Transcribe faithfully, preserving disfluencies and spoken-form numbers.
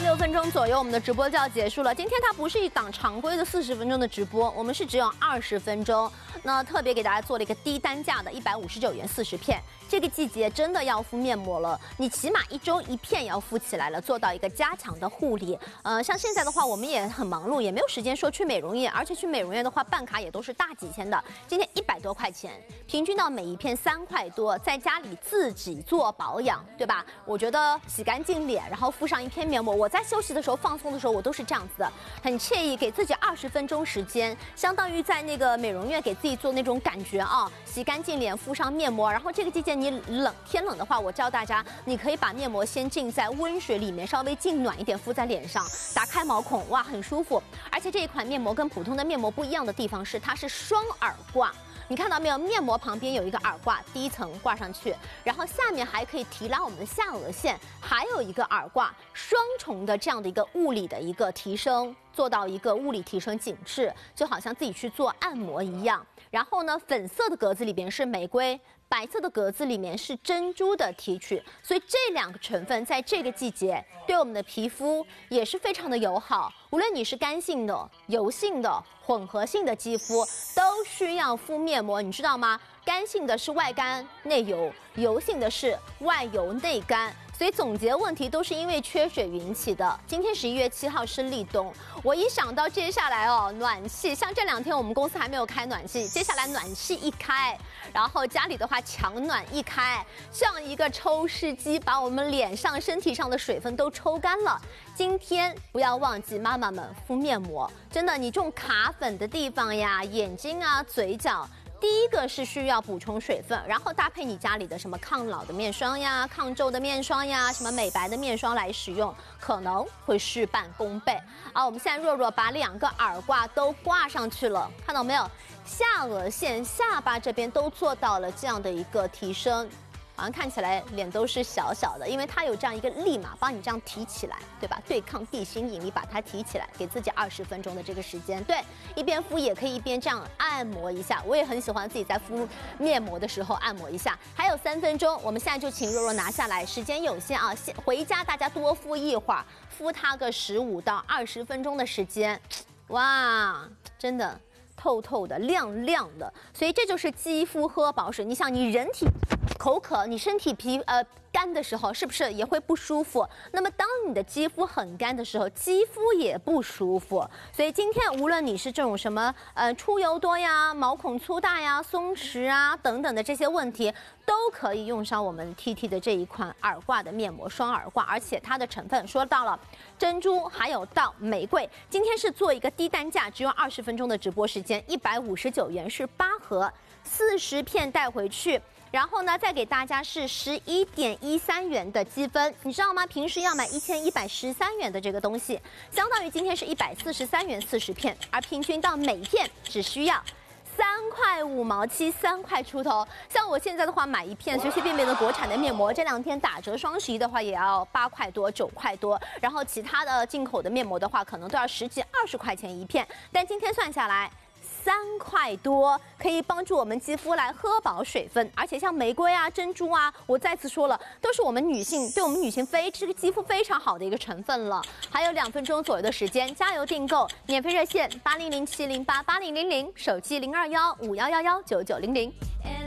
六分钟左右，我们的直播就要结束了。今天它不是一档常规的四十分钟的直播，我们是只有二十分钟。那特别给大家做了一个低单价的一百五十九元四十片。这个季节真的要敷面膜了，你起码一周一片也要敷起来了，做到一个加强的护理。呃，像现在的话，我们也很忙碌，也没有时间说去美容院，而且去美容院的话，办卡也都是大几千的。今天一百多块钱，平均到每一片三块多，在家里自己做保养，对吧？我觉得洗干净脸，然后敷上一片面膜。我在休息的时候、放松的时候，我都是这样子的，很惬意，给自己二十分钟时间，相当于在那个美容院给自己做那种感觉啊，洗干净脸，敷上面膜。然后这个季节你冷天冷的话，我教大家，你可以把面膜先浸在温水里面，稍微浸暖一点，敷在脸上，打开毛孔，哇，很舒服。而且这一款面膜跟普通的面膜不一样的地方是，它是双耳挂。你看到没有？面膜旁边有一个耳挂，第一层挂上去，然后下面还可以提拉我们的下颚线，还有一个耳挂，双重的这样的一个物理的一个提升，做到一个物理提升紧致，就好像自己去做按摩一样。然后呢，粉色的格子里边是玫瑰，白色的格子里面是珍珠的提取，所以这两个成分在这个季节对我们的皮肤也是非常的友好。无论你是干性的、油性的、混合性的肌肤，都需要敷面膜，你知道吗？干性的是外干内油，油性的是外油内干。所以总结问题都是因为缺水引起的。今天十一月七号是立冬，我一想到接下来哦，暖气，像这两天我们公司还没有开暖气，接下来暖气一开，然后家里的话强暖一开，像一个抽湿机，把我们脸上、身体上的水分都抽干了。今天不要忘记妈妈们敷面膜，真的，你这种卡粉的地方呀，眼睛啊、嘴角。第一个是需要补充水分，然后搭配你家里的什么抗老的面霜呀、抗皱的面霜呀、什么美白的面霜来使用，可能会事半功倍。啊，我们现在若若把两个耳挂都挂上去了，看到没有？下颚线、下巴这边都做到了这样的一个提升。好像看起来脸都是小小的，因为它有这样一个力嘛，帮你这样提起来，对吧？对抗地心引力，把它提起来，给自己二十分钟的这个时间。对，一边敷也可以一边这样按摩一下。我也很喜欢自己在敷面膜的时候按摩一下。还有三分钟，我们现在就请若若拿下来，时间有限啊，回家大家多敷一会儿，敷它个十五到二十分钟的时间。哇，真的透透的、亮亮的，所以这就是肌肤喝饱水。你想，你人体口渴，你身体皮呃干的时候，是不是也会不舒服？那么当你的肌肤很干的时候，肌肤也不舒服。所以今天无论你是这种什么呃出油多呀、毛孔粗大呀、松弛啊等等的这些问题，都可以用上我们 T T 的这一款耳挂的面膜，双耳挂，而且它的成分说到了珍珠，还有到玫瑰。今天是做一个低单价，只有二十分钟的直播时间，一百五十九元是八盒，四十片带回去。然后呢，再给大家是十一点一三元的积分，你知道吗？平时要买一千一百十三元的这个东西，相当于今天是一百四十三元四十片，而平均到每片只需要三块五毛七，三块出头。像我现在的话，买一片随随便便的国产的面膜，这两天打折双十一的话也要八块多、九块多，然后其他的进口的面膜的话，可能都要十几、二十块钱一片，但今天算下来。三块多可以帮助我们肌肤来喝饱水分，而且像玫瑰啊、珍珠啊，我再次说了，都是我们女性对我们女性非这个肌肤非常好的一个成分了。还有两分钟左右的时间，加油订购，免费热线八零零七零八八零零零，手机零二幺五幺幺幺九九零零。